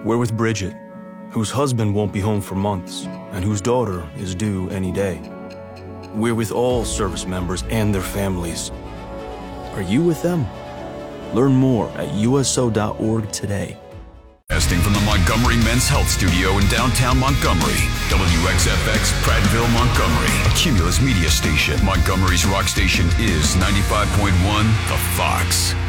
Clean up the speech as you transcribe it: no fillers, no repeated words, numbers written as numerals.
We're with Bridget, whose husband won't be home for months, and whose daughter is due any day. We're with all service members and their families. Are you with them? Learn more at USO.org today. Casting from the Montgomery Men's Health Studio in downtown Montgomery. WXFX, Prattville, Montgomery. A Cumulus media station. Montgomery's rock station is 95.1 The Fox.